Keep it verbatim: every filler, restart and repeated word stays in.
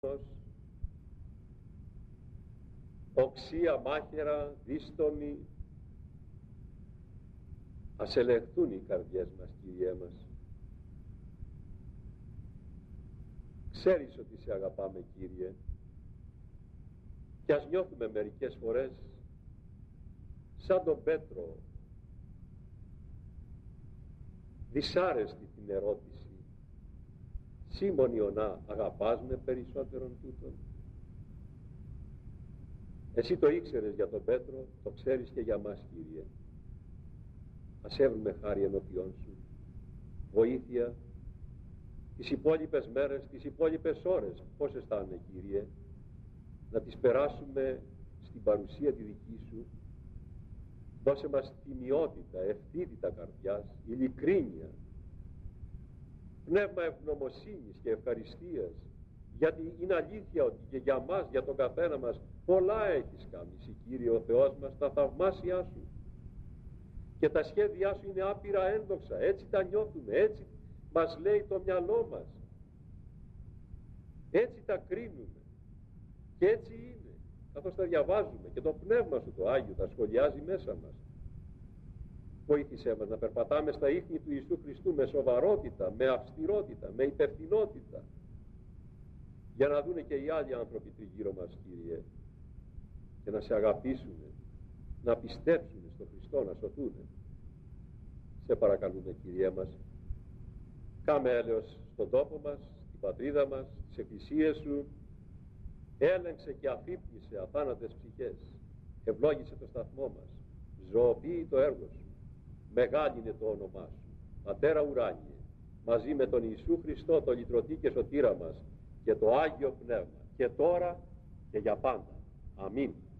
οξία, μάχαιρα, δίστομη, ας ελεγχθούν οι καρδιές μας, Κύριέ μας. Ξέρεις ότι σε αγαπάμε, Κύριε, και ας νιώθουμε μερικές φορές σαν τον Πέτρο δυσάρεστη την ερώτηση: Σίμων Ιωνά, αγαπάς με περισσότερον τούτον? Εσύ το ήξερες για τον Πέτρο, το ξέρεις και για μας, Κύριε. Ας έβρουμε χάρη ενώπιόν σου, βοήθεια τις υπόλοιπες μέρες, τις υπόλοιπες ώρες, πόσες θα είναι, Κύριε, να τις περάσουμε στην παρουσία τη δική σου. Δώσε μας τιμιότητα, ευθύτητα καρδιάς, ειλικρίνεια, πνεύμα ευγνωμοσύνης και ευχαριστίας, γιατί είναι αλήθεια ότι και για μας, για τον καθένα μας, πολλά έχεις κάνει, Κύριε ο Θεός μας, τα θαυμάσια σου, και τα σχέδιά σου είναι άπειρα ένδοξα. Έτσι τα νιώθουμε, έτσι μας λέει το μυαλό μας, έτσι τα κρίνουμε, και έτσι είναι καθώς τα διαβάζουμε, και το πνεύμα σου το Άγιο τα σχολιάζει μέσα μας. Βοήθησέ μας να περπατάμε στα ίχνη του Ιησού Χριστού με σοβαρότητα, με αυστηρότητα, με υπευθυνότητα, για να δούνε και οι άλλοι άνθρωποι τριγύρω μας, Κύριε, και να σε αγαπήσουν, να πιστέψουν στον Χριστό, να σωθούν. Σε παρακαλούμε, Κύριέ μας, κάμε έλεος στον τόπο μας, στην πατρίδα μας, στις εκκλησίες σου, έλεγξε και αφύπνισε αθάνατες ψυχές, ευλόγησε το σταθμό μας, ζωοποιεί το έργο σου, μεγάλυνε το όνομά σου, Πατέρα ουράνιε, μαζί με τον Ιησού Χριστό, το λυτρωτή και σωτήρα μας, και το Άγιο Πνεύμα, και τώρα και για πάντα. Αμήν.